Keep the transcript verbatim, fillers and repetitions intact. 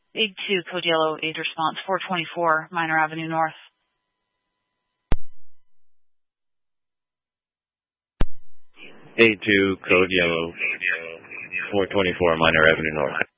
eight two, Code Yellow, eight response, four twenty-four, Minor Avenue North. eight two, Code Yellow, four twenty-four, Minor Avenue North.